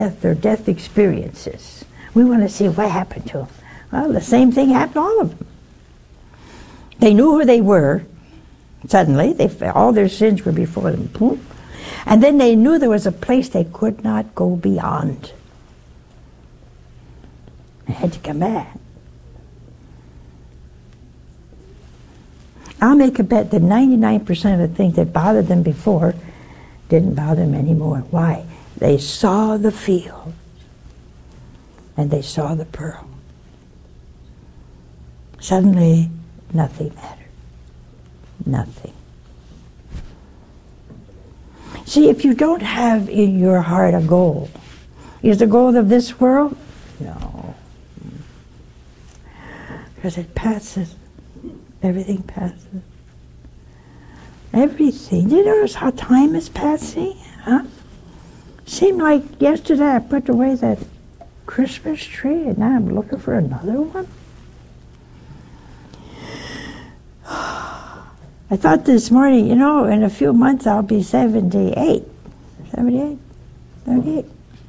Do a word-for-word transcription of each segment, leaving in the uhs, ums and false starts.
their death experiences. We want to see what happened to them. Well, the same thing happened to all of them. They knew who they were. Suddenly, they, all their sins were before them. Boom. And then they knew there was a place they could not go beyond. They had to come back. I'll make a bet that ninety-nine percent of the things that bothered them before didn't bother them anymore. Why? They saw the field and they saw the pearl. Suddenly, nothing mattered. Nothing. See, if you don't have in your heart a goal, is the goal of this world? No. Because it passes. Everything passes. Everything. Do you notice how time is passing? Huh? Seemed like yesterday I put away that Christmas tree and now I'm looking for another one. I thought this morning, you know, in a few months I'll be seventy-eight. seventy-eight? seventy-eight.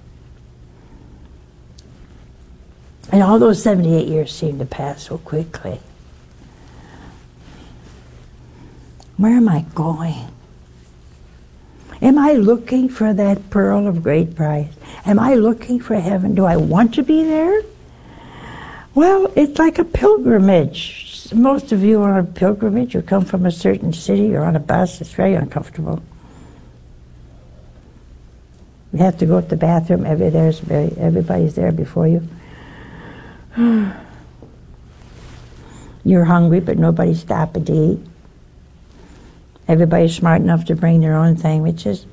And all those seventy-eight years seem to pass so quickly. Where am I going? Am I looking for that pearl of great price? Am I looking for heaven? Do I want to be there? Well, it's like a pilgrimage. Most of you are on a pilgrimage. You come from a certain city. You're on a bus. It's very uncomfortable. You have to go to the bathroom. Every, there's very, everybody's there before you. You're hungry, but nobody's stopping to eat. Everybody's smart enough to bring their own sandwiches.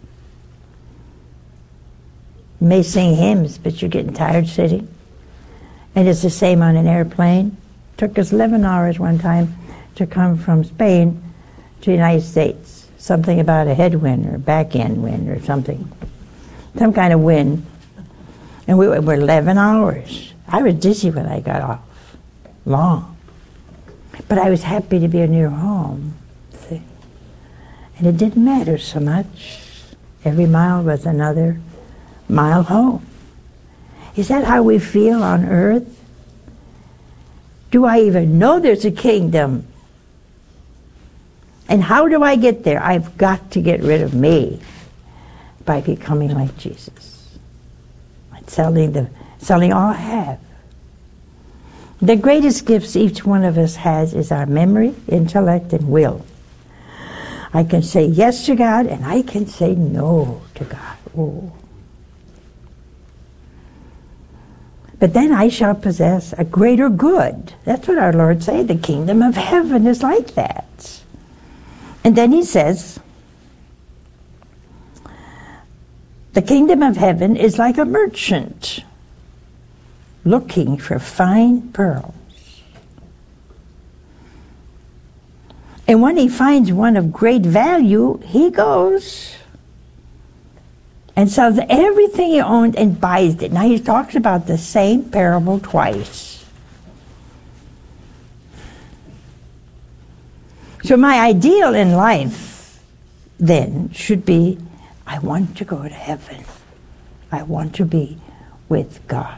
You may sing hymns, but you're getting tired sitting. And it's the same on an airplane. It took us eleven hours one time to come from Spain to the United States. Something about a headwind or back end wind or something. Some kind of wind. And we were eleven hours. I was dizzy when I got off. Long. But I was happy to be near home. See? And it didn't matter so much. Every mile was another mile home. Is that how we feel on earth? Do I even know there's a kingdom? And how do I get there? I've got to get rid of me by becoming like Jesus. By selling, the, selling all I have. The greatest gifts each one of us has is our memory, intellect, and will. I can say yes to God and I can say no to God. Oh. But then I shall possess a greater good. That's what our Lord said. The kingdom of heaven is like that. And then he says, the kingdom of heaven is like a merchant looking for fine pearls. And when he finds one of great value, he goes and sells everything he owned and buys it. Now he talks about the same parable twice. So my ideal in life then should be, I want to go to heaven. I want to be with God.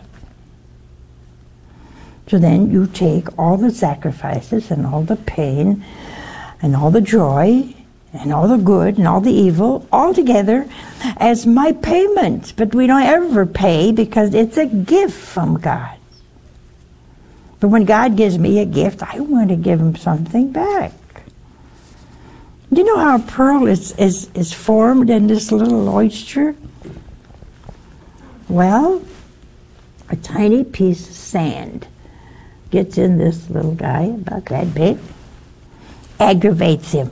So then you take all the sacrifices and all the pain and all the joy and all the good and all the evil all together as my payment. But we don't ever pay because it's a gift from God. But when God gives me a gift, I want to give him something back. Do you know how a pearl is, is, is formed in this little oyster? Well, a tiny piece of sand gets in this little guy, about that big, aggravates him.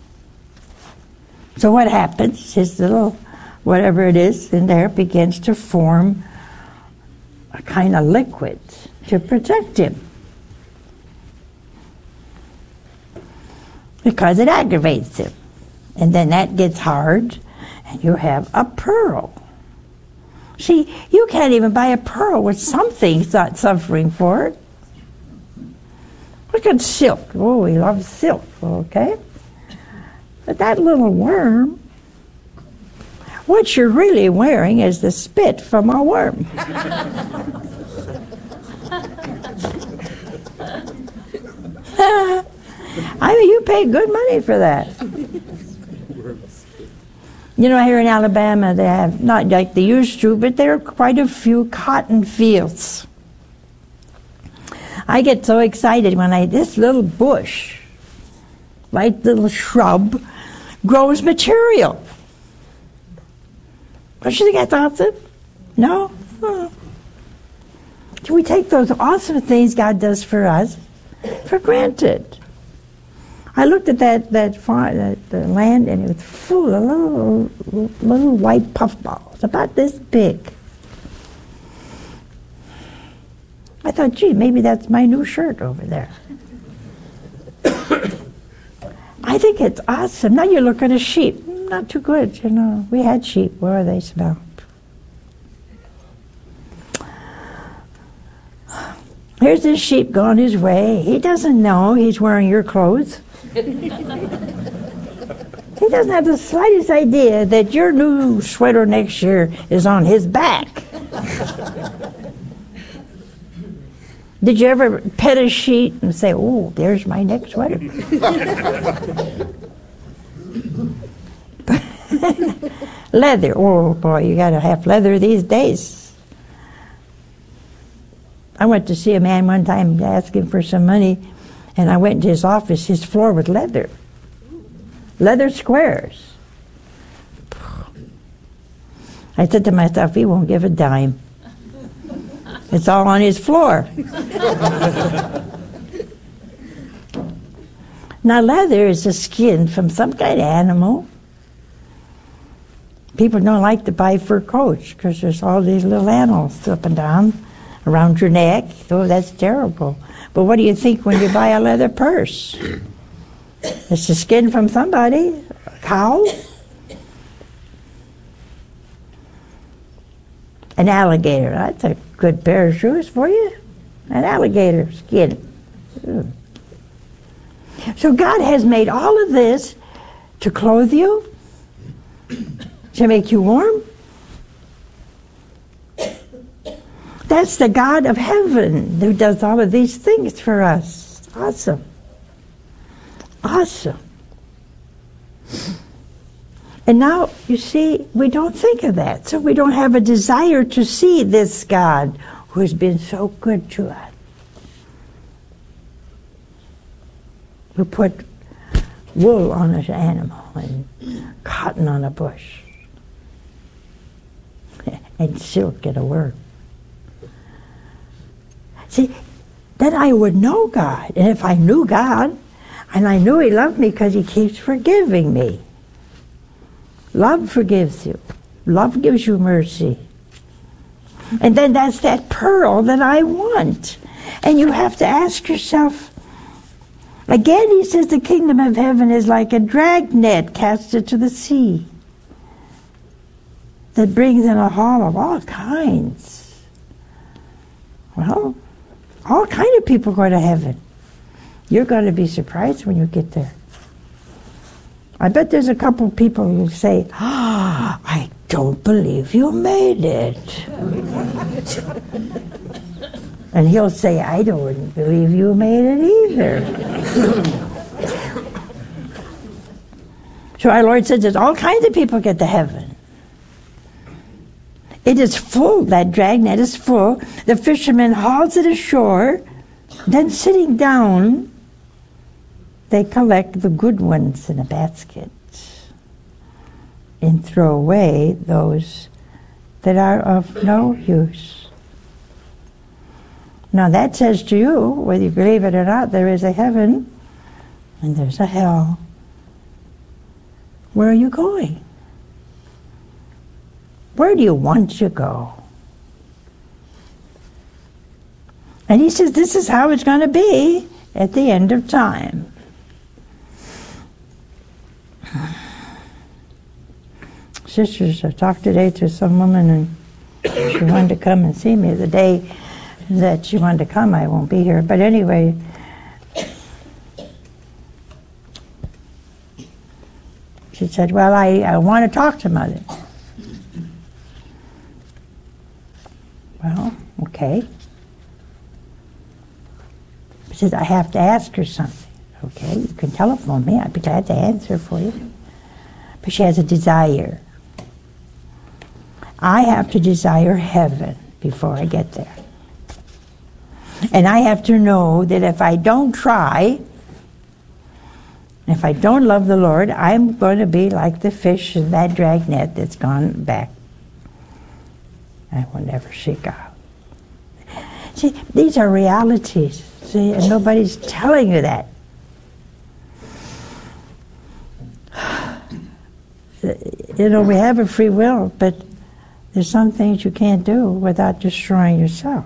So what happens? His little, whatever it is in there, begins to form a kind of liquid to protect him. Because it aggravates him. And then that gets hard, and you have a pearl. See, you can't even buy a pearl with something's not suffering for it. Look at silk. Oh, we love silk, okay? But that little worm, What you're really wearing is the spit from a worm. I mean, you pay good money for that. You know, here in Alabama, they have, not like they used to, but there are quite a few cotton fields. I get so excited when I, this little bush, like little shrub, grows material. Don't you think that's awesome? No? Oh. We take those awesome things God does for us for granted. I looked at that that farm, that the land, and it was full of little, little white puffballs, about this big. I thought, gee, maybe that's my new shirt over there. I think it's awesome. Now you look at a sheep. Not too good, you know. We had sheep. Where are they smell? Here's this sheep going his way. He doesn't know he's wearing your clothes. He doesn't have the slightest idea that your new sweater next year is on his back. Did you ever pet a sheep and say, oh, there's my next sweater? Leather. Oh, boy, you got to have leather these days. I went to see a man one time asking for some money, and I went into his office. His floor was leather. Leather squares. I said to myself, he won't give a dime. It's all on his floor. Now, leather is the skin from some kind of animal. People don't like to buy fur coats because there's all these little animals up and down around your neck. Oh, that's terrible. But what do you think when you buy a leather purse? It's the skin from somebody, a cow. An alligator. That's a good pair of shoes for you. An alligator skin. Ooh. So God has made all of this to clothe you, to make you warm. That's the God of heaven who does all of these things for us. Awesome. Awesome. And now, you see, we don't think of that. So we don't have a desire to see this God who has been so good to us. Who put wool on an animal and cotton on a bush and silk in a worm. See, then I would know God. And if I knew God, and I knew He loved me because He keeps forgiving me. Love forgives you. Love gives you mercy. And then that's that pearl that I want. And you have to ask yourself, again, He says the kingdom of heaven is like a dragnet cast into the sea that brings in a haul of all kinds. Well, all kind of people go to heaven. You're going to be surprised when you get there. I bet there's a couple people who say, ah, oh, I don't believe you made it. And he'll say, I don't believe you made it either. So our Lord says that all kinds of people get to heaven. It is full, that dragnet is full. The fisherman hauls it ashore, then sitting down, they collect the good ones in a basket and throw away those that are of no use. Now that says to you, whether you believe it or not, there is a heaven and there's a hell. Where are you going? Where do you want to go? And He says this is how it's going to be at the end of time. Sisters, I talked today to some woman and she wanted to come and see me. The day that she wanted to come, I won't be here. But anyway, she said, well, I, I want to talk to Mother. Well, okay. She says, I have to ask her something. Okay, you can telephone me. I'd be glad to answer for you. But she has a desire. I have to desire heaven before I get there. And I have to know that if I don't try, if I don't love the Lord, I'm going to be like the fish in that dragnet that's gone back. I will never see God. See, these are realities. See, and nobody's telling you that. You know, we have a free will, but there's some things you can't do without destroying yourself.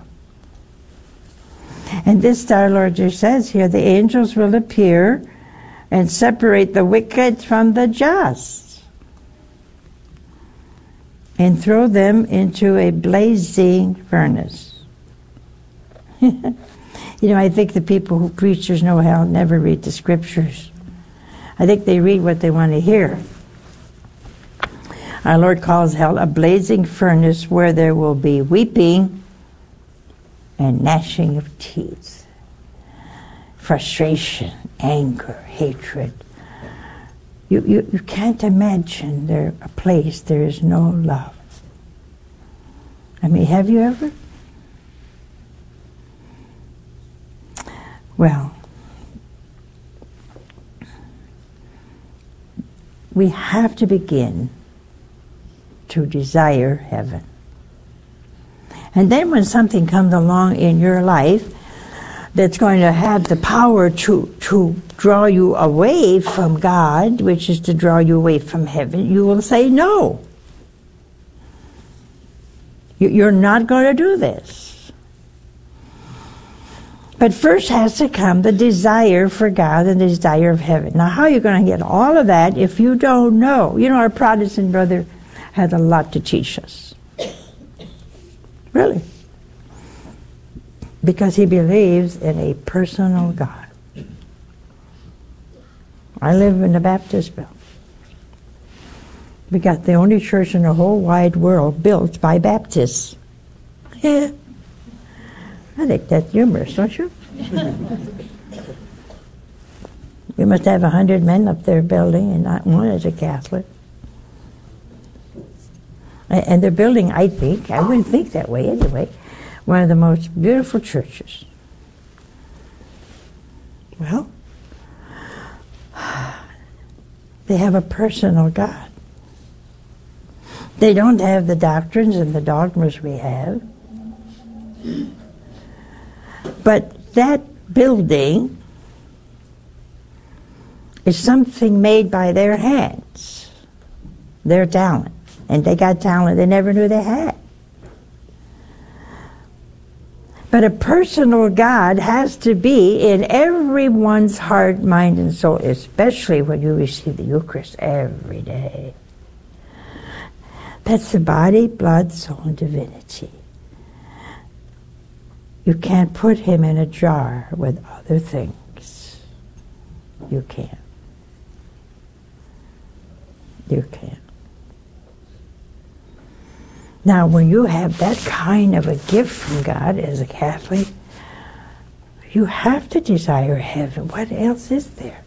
And this our Lord just says here, the angels will appear and separate the wicked from the just and throw them into a blazing furnace. You know, I think the people who preachers know hell never read the scriptures. I think they read what they want to hear. Our Lord calls hell a blazing furnace where there will be weeping and gnashing of teeth, frustration, anger, hatred. You, you, you can't imagine there a place there is no love. I mean, have you ever? Well, we have to begin to desire heaven. And then when something comes along in your life that's going to have the power to, to draw you away from God, which is to draw you away from heaven, you will say no. You're not going to do this. But first has to come the desire for God and the desire of heaven. Now, how are you going to get all of that if you don't know? You know, our Protestant brother has a lot to teach us. Really. Because he believes in a personal God. I live in the Baptist belt. We got the only church in the whole wide world built by Baptists. Yeah. I think that's humorous, don't you? We must have a hundred men up there building, and not one is a Catholic. And they're building, I think, I wouldn't think that way anyway, one of the most beautiful churches. Well, they have a personal God. They don't have the doctrines and the dogmas we have. But that building is something made by their hands, their talent. And they got talent they never knew they had. But a personal God has to be in everyone's heart, mind, and soul, especially when you receive the Eucharist every day. That's the body, blood, soul, and divinity. You can't put him in a jar with other things. You can't. You can't. Now, when you have that kind of a gift from God as a Catholic, you have to desire heaven. What else is there?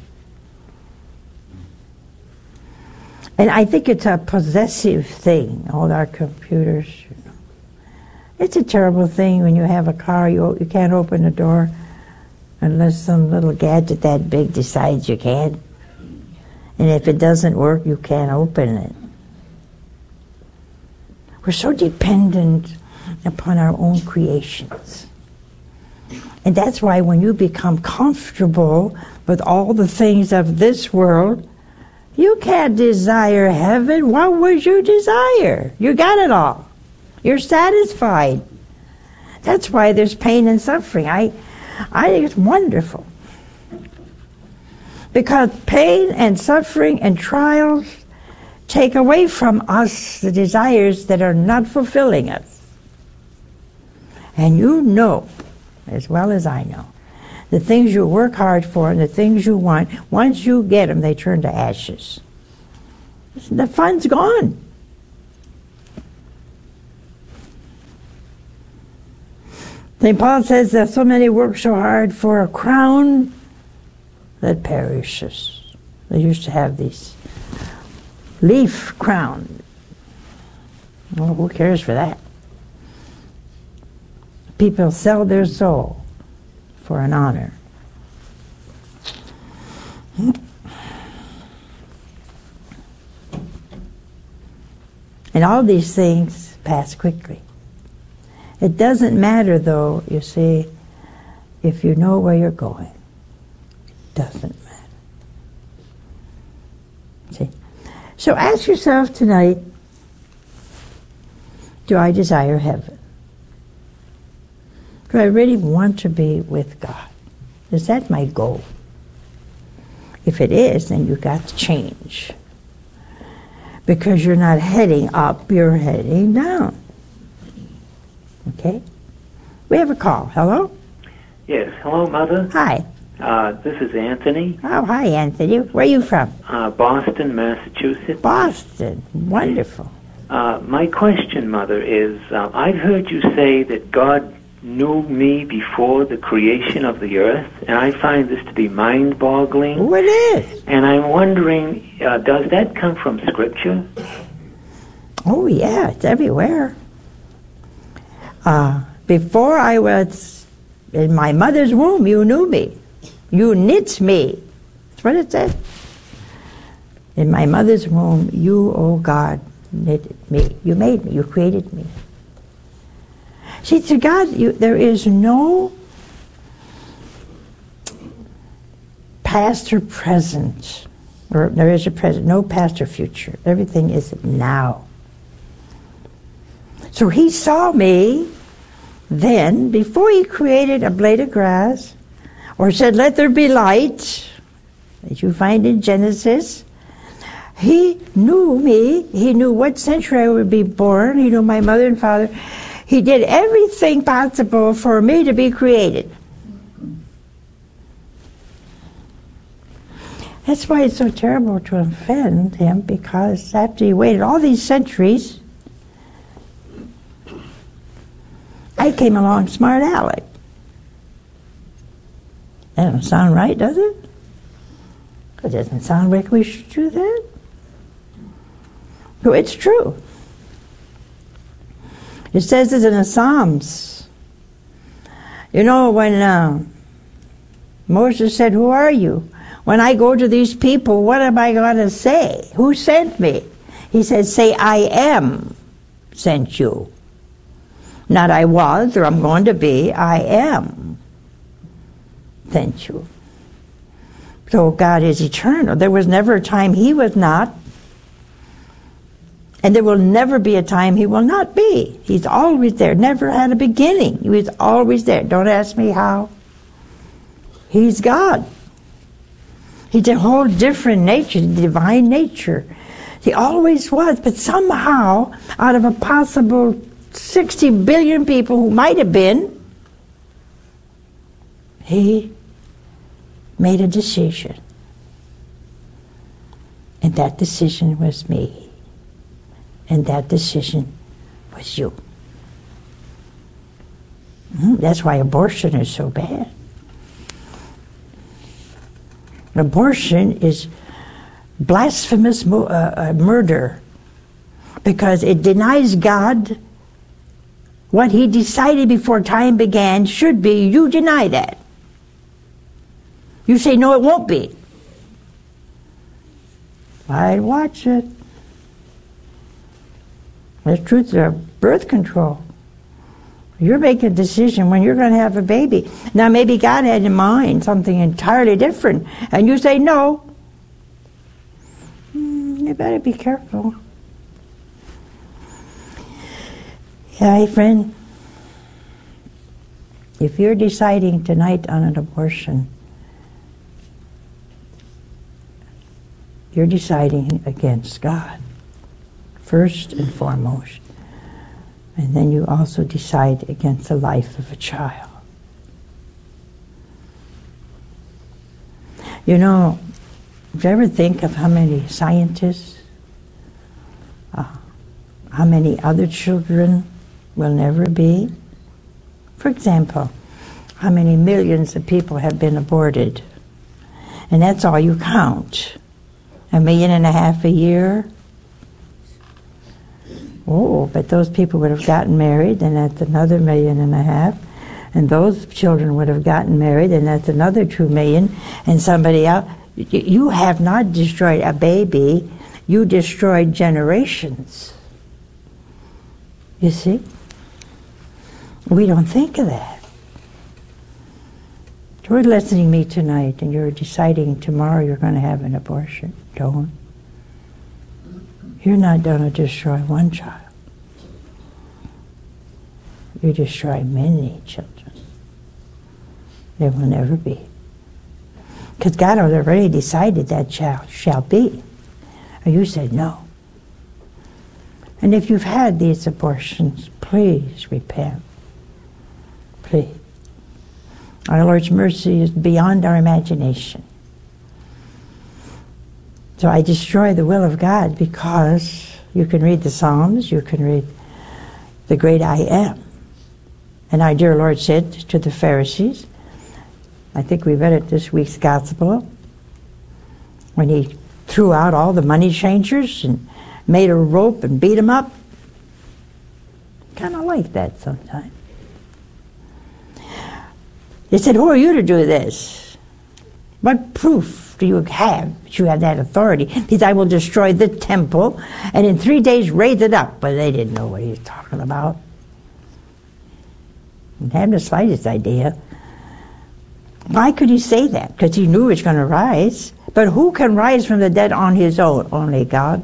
And I think it's a possessive thing, all our computers. You know. It's a terrible thing when you have a car, you, you can't open the door unless some little gadget that big decides you can. And if it doesn't work, you can't open it. We're so dependent upon our own creations. And that's why when you become comfortable with all the things of this world, you can't desire heaven. What would you desire? You got it all. You're satisfied. That's why there's pain and suffering. I, I think it's wonderful. Because pain and suffering and trials take away from us the desires that are not fulfilling us. And you know, as well as I know, the things you work hard for and the things you want, once you get them, they turn to ashes. The fun's gone. Saint Paul says that so many work so hard for a crown that perishes. They used to have these leaf crown. Well, who cares for that? People sell their soul for an honor. And all these things pass quickly. It doesn't matter, though, you see, if you know where you're going. It doesn't matter. See? So ask yourself tonight, do I desire heaven? Do I really want to be with God? Is that my goal? If it is, then you've got to change. Because you're not heading up, you're heading down. Okay? We have a call. Hello? Yes. Hello, Mother. Hi. Uh, this is Anthony. Oh, hi, Anthony. Where are you from? Uh, Boston, Massachusetts. Boston. Wonderful. Uh, my question, Mother, is uh, I've heard you say that God knew me before the creation of the earth, and I find this to be mind-boggling. Oh, it is. And I'm wondering, uh, does that come from Scripture? Oh, yeah, it's everywhere. Uh, before I was in my mother's womb, you knew me. You knit me. That's what it says. In my mother's womb, you, oh God, knitted me. You made me. You created me. See, to God, you, there is no past or present, or there is a present, no past or future. Everything is now. So he saw me then, before he created a blade of grass, or said, let there be light, as you find in Genesis. He knew me. He knew what century I would be born. He knew my mother and father. He did everything possible for me to be created. That's why it's so terrible to offend him, because after he waited all these centuries, I came along smart aleck. That doesn't sound right, does it? It doesn't sound like we should do that. No, it's true. It says it in the Psalms. You know, when uh, Moses said, who are you? When I go to these people, what am I going to say? Who sent me? He said, say, I am sent you. Not I was, or I'm going to be, I am sent you. So God is eternal. There was never a time he was not, and there will never be a time he will not be. He's always there, never had a beginning. He was always there. Don't ask me how. He's God. He's a whole different nature, divine nature. He always was, but somehow, out of a possible sixty billion people who might have been, he made a decision. And that decision was me. And that decision was you. Mm, that's why abortion is so bad. Abortion is blasphemous mo- uh, uh, murder, because it denies God what he decided before time began should be. You deny that. You say, no, it won't be. I'd watch it. The truth of birth control. You're making a decision when you're going to have a baby. Now, maybe God had in mind something entirely different, and you say no. Mm, you better be careful. Yeah, hey, friend, if you're deciding tonight on an abortion, you're deciding against God, first and foremost. And then you also decide against the life of a child. You know, do you ever think of how many scientists, uh, how many other children will never be? For example, how many millions of people have been aborted? And that's all you count. A million and a half a year? Oh, but those people would have gotten married, and that's another million and a half. And those children would have gotten married, and that's another two million. And somebody else. You have not destroyed a baby, you destroyed generations. You see? We don't think of that. If you're listening to me tonight and you're deciding tomorrow you're going to have an abortion, don't. You're not going to destroy one child. You destroy many children. There will never be. Because God has already decided that child shall be. And you said no. And if you've had these abortions, please repent. Please. Our Lord's mercy is beyond our imagination. So I destroy the will of God because you can read the Psalms, you can read the great I am. And our dear Lord said to the Pharisees, I think we read it this week's Gospel, when he threw out all the money changers and made a rope and beat them up. Kind of like that sometimes. They said, who are you to do this? What proof do you have that you have that authority? He said, I will destroy the temple and in three days raise it up. But they didn't know what he was talking about. They didn't have the slightest idea. Why could he say that? Because he knew he was going to rise. But who can rise from the dead on his own? Only God.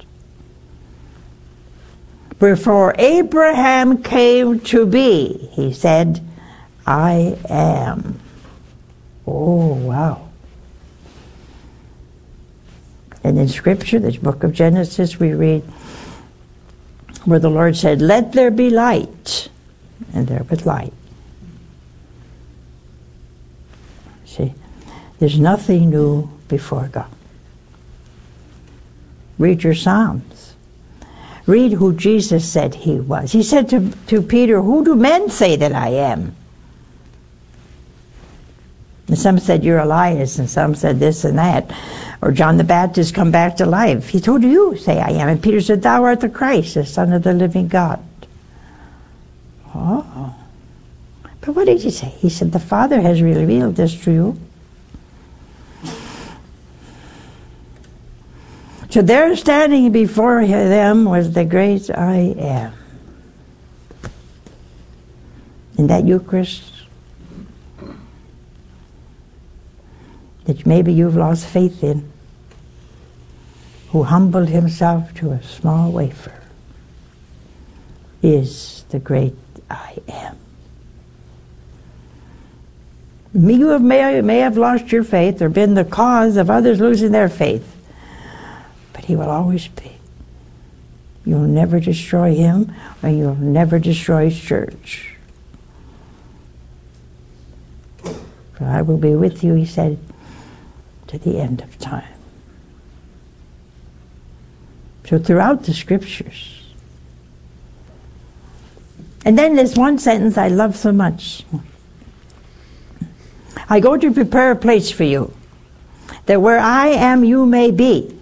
Before Abraham came to be, he said, I am. Oh, wow. And in Scripture, this book of Genesis, we read where the Lord said, let there be light. And there was light. See, there's nothing new before God. Read your Psalms. Read who Jesus said he was. He said to, to Peter, who do men say that I am? And some said, you're Elias, and some said this and that. Or John the Baptist come back to life. He told you, say I am. And Peter said, thou art the Christ, the Son of the living God. Oh. But what did he say? He said, the Father has revealed this to you. So there standing before them was the great I am. In that Eucharist, that maybe you've lost faith in, who humbled himself to a small wafer, is the great I am. You have may, may have lost your faith or been the cause of others losing their faith, but he will always be. You'll never destroy him, or you'll never destroy his church. For I will be with you, he said, to the end of time. So throughout the Scriptures. And then there's one sentence I love so much. I go to prepare a place for you, that where I am you may be.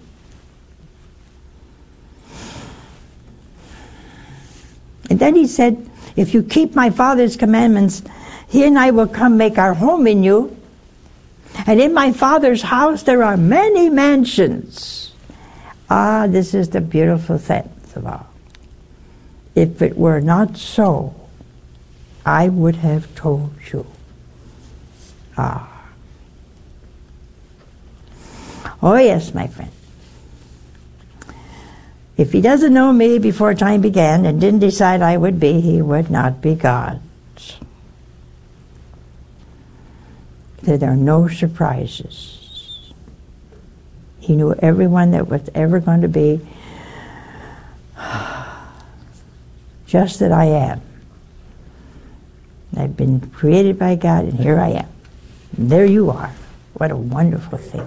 And then he said, if you keep my Father's commandments, he and I will come make our home in you. And in my Father's house there are many mansions. Ah, this is the beautiful sentence of all. If it were not so, I would have told you. Ah. Oh yes, my friend. If he doesn't know me before time began and didn't decide I would be, he would not be God. There are no surprises. He knew everyone that was ever going to be. Just that I am. I've been created by God, and here I am. And there you are. What a wonderful thing.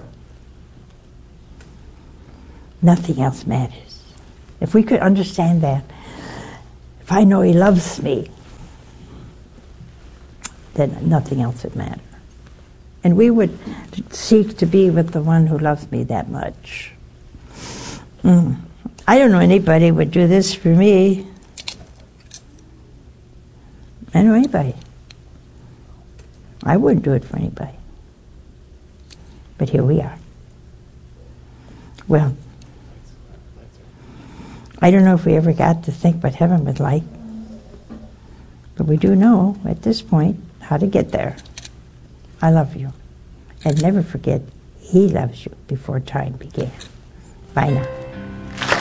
Nothing else matters. If we could understand that, if I know he loves me, then nothing else would matter. And we would seek to be with the one who loves me that much. Mm. I don't know anybody would do this for me. I don't know anybody. I wouldn't do it for anybody. But here we are. Well, I don't know if we ever got to think what heaven was like, but we do know at this point how to get there. I love you. And never forget, He loves you before time began. Bye now.